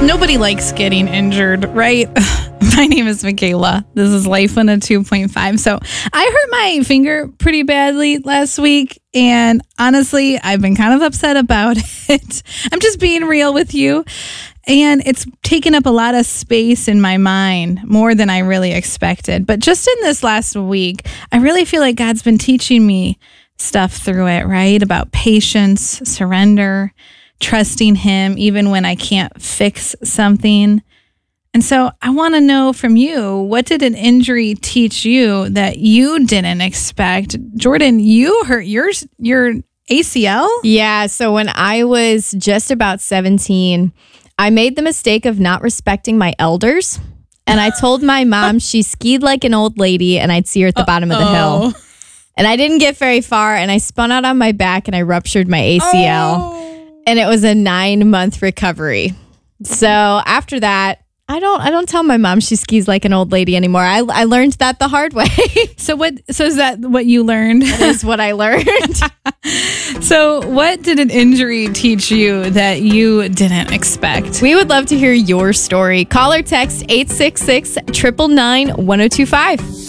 Nobody likes getting injured, right? My name is Michaela. This is Life on a 2.5. So I hurt my finger pretty badly last week. And honestly, I've been kind of upset about it. I'm just being real with you. And it's taken up a lot of space in my mind, more than I really expected. But just in this last week, I really feel like God's been teaching me stuff through it, right? About patience, surrender, trusting Him even when I can't fix something. And so I want to know from you, what did an injury teach you that you didn't expect? Jordan, you hurt your ACL? Yeah, so when I was just about 17, I made the mistake of not respecting my elders. And I told my mom she skied like an old lady and I'd see her at the bottom of the hill. And I didn't get very far and I spun out on my back and I ruptured my ACL. And it was a 9-month recovery. So after that, I don't tell my mom she skis like an old lady anymore. I learned that the hard way. So is that what you learned? That is what I learned. So what did an injury teach you that you didn't expect? We would love to hear your story. Call or text 866-999-1025.